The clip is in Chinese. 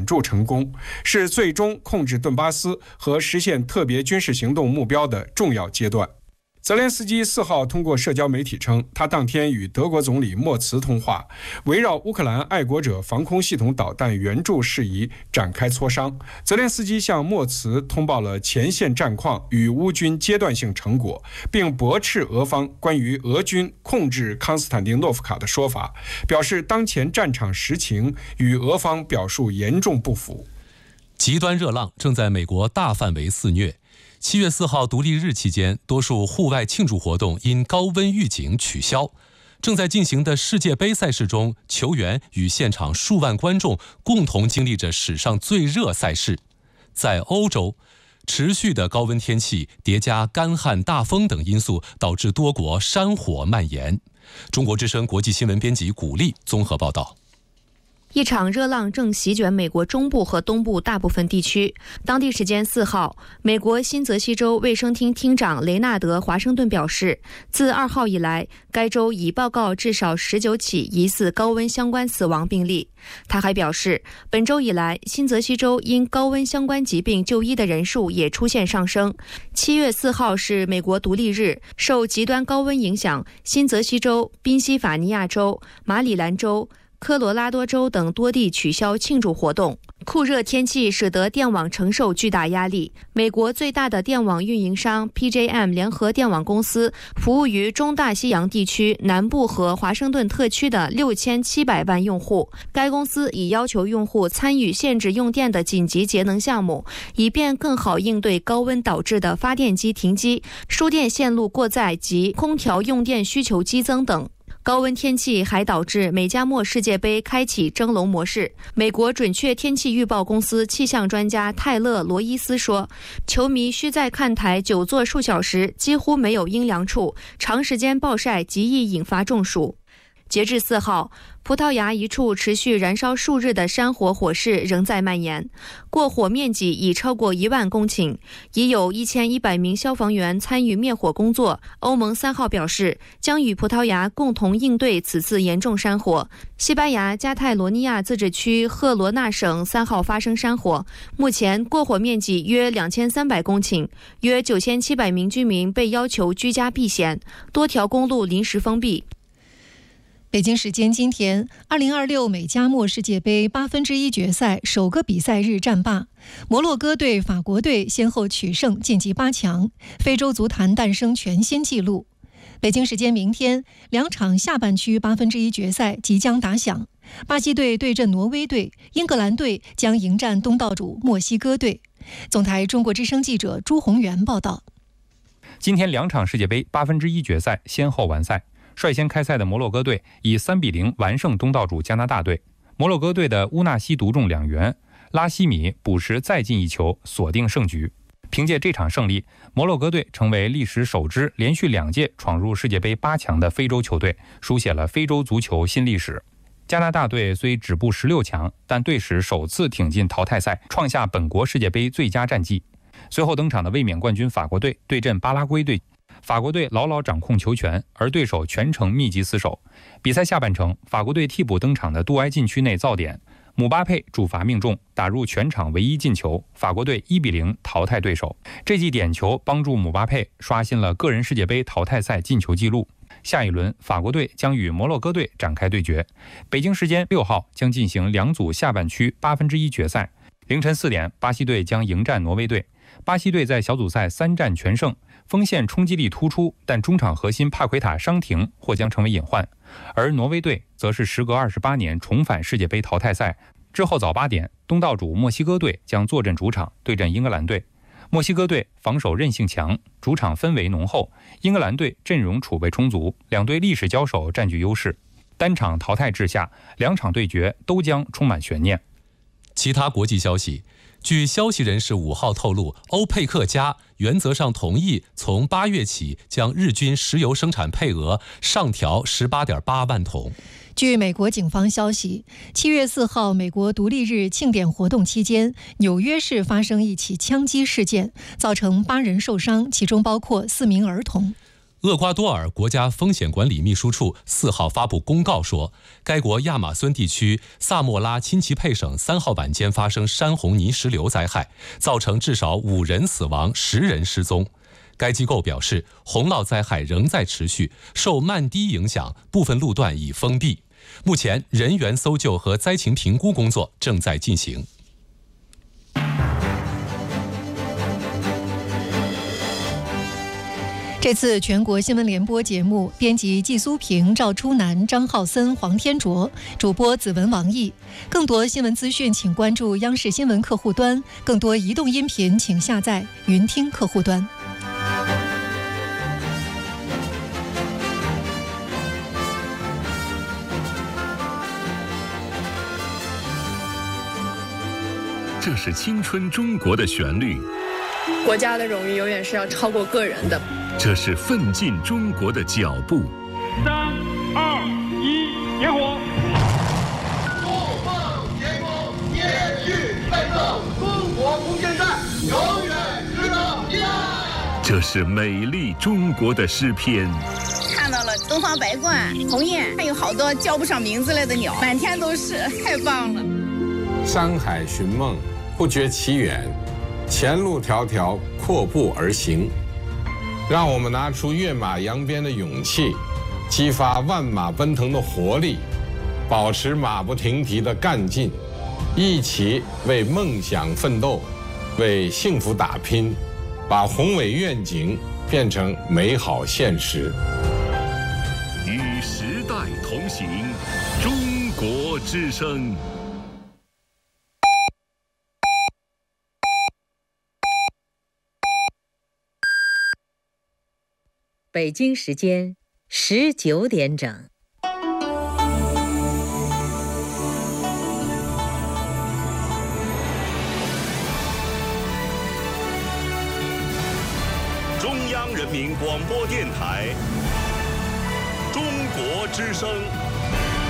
著成功，是最终控制顿巴斯和实现特别军事行动目标的重要阶段。泽连斯基4号通过社交媒体称，他当天与德国总理默茨通话，围绕乌克兰爱国者防空系统导弹援助事宜展开磋商。泽连斯基向默茨通报了前线战况与乌军阶段性成果，并驳斥俄方关于俄军控制康斯坦丁诺夫卡的说法，表示当前战场实情与俄方表述严重不符。 极端热浪正在美国大范围肆虐。7月4号独立日期间，多数户外庆祝活动因高温预警取消。正在进行的世界杯赛事中，球员与现场数万观众共同经历着史上最热赛事。在欧洲，持续的高温天气叠加干旱、大风等因素，导致多国山火蔓延。中国之声国际新闻编辑古丽综合报道。 一场热浪正席卷美国中部和东部大部分地区。当地时间4号，美国新泽西州卫生厅厅长雷纳德·华盛顿表示，自2号以来，该州已报告至少19起疑似高温相关死亡病例。他还表示，本周以来，新泽西州因高温相关疾病就医的人数也出现上升。7月4号是美国独立日，受极端高温影响，新泽西州、宾夕法尼亚州、马里兰州、科罗拉多州等多地取消庆祝活动。酷热天气使得电网承受巨大压力。美国最大的电网运营商 PJM 联合电网公司服务于中大西洋地区南部和华盛顿特区的6700万用户。该公司已要求用户参与限制用电的紧急节能项目，以便更好应对高温导致的发电机停机、输电线路过载及空调用电需求激增等。高温天气还导致美加墨世界杯开启蒸笼模式。美国准确天气预报公司气象专家泰勒·罗伊斯说，球迷需在看台久坐数小时，几乎没有阴凉处，长时间暴晒极易引发中暑。截至4号，葡萄牙一处持续燃烧数日的山火火势仍在蔓延，过火面积已超过1万公顷，已有1100名消防员参与灭火工作。欧盟3号表示，将与葡萄牙共同应对此次严重山火。西班牙加泰罗尼亚自治区赫罗纳省3号发生山火，目前过火面积约2300公顷，约9700名居民被要求居家避险，多条公路临时封闭。 北京时间今天，2026美加墨世界杯1/8决赛首个比赛日战罢，摩洛哥队、法国队先后取胜晋级8强，非洲足坛诞生全新纪录。北京时间明天，2场下半区1/8决赛即将打响，巴西队对阵挪威队，英格兰队将迎战东道主墨西哥队。总台中国之声记者朱宏元报道。 今天2场世界杯1/8决赛先后完赛。率先开赛的摩洛哥队以3-0完胜东道主加拿大队。摩洛哥队的乌纳西独中2元，拉希米补时再进1球，锁定胜局。凭借这场胜利，摩洛哥队成为历史首支连续2届闯入世界杯8强的非洲球队，书写了非洲足球新历史。加拿大队虽止步16强，但队史首次挺进淘汰赛，创下本国世界杯最佳战绩。随后登场的卫冕冠军法国队对阵巴拉圭队，法国队牢牢掌控球权，而对手全程密集死守。比赛下半程，法国队替补登场的杜埃禁区内造点，姆巴佩主罚命中，打入全场唯一进球，法国队1-0淘汰对手。这记点球帮助姆巴佩刷新了个人世界杯淘汰赛进球纪录。下一轮，法国队将与摩洛哥队展开对决。北京时间6号将进行2组下半区1/8决赛。凌晨4点，巴西队将迎战挪威队。巴西队在小组赛3战全胜，锋线冲击力突出，但中场核心帕奎塔伤停或将成为隐患。而挪威队则是时隔28年重返世界杯淘汰赛。之后早8点，东道主墨西哥队将坐镇主场对阵英格兰队。墨西哥队防守韧性强，主场氛围浓厚，英格兰队阵容储备充足，两队历史交手占据优势。单场淘汰制下，2场对决都将充满悬念。 其他国际消息，据消息人士5号透露，欧佩克加原则上同意从8月起将日均石油生产配额上调18.8万桶。 据美国警方消息，7月4号美国独立日庆典活动期间，纽约市发生一起枪击事件，造成8人受伤，其中包括4名儿童。 厄瓜多尔国家风险管理秘书处4号发布公告说，该国亚马孙地区萨莫拉钦奇佩省3号晚间发生山洪泥石流灾害，造成至少5人死亡，10人失踪。该机构表示，洪涝灾害仍在持续，受曼低影响，部分路段已封闭。目前，人员搜救和灾情评估工作正在进行。 这次全国新闻联播节目，编辑季苏平、赵初南、张浩森、黄天卓，主播子文、王毅。更多新闻资讯，请关注央视新闻客户端；更多移动音频，请下载云听客户端。 这是青春中国的旋律， 国家的荣誉永远是要超过个人的。 这是奋进中国的脚步。 3、2、1，点火！ 怒放天空，延续奋斗，中国空间站永远值得依赖。 这是美丽中国的诗篇。 看到了东方白鹳、鸿雁，还有好多叫不上名字来的鸟，满天都是，太棒了！ 山海寻梦，不觉其远，前路迢迢，阔步而行。让我们拿出跃马扬鞭的勇气，激发万马奔腾的活力，保持马不停蹄的干劲，一起为梦想奋斗，为幸福打拼，把宏伟愿景变成美好现实。 与时代同行，中国之声。 北京时间19点整。 中央人民广播电台，中国之声。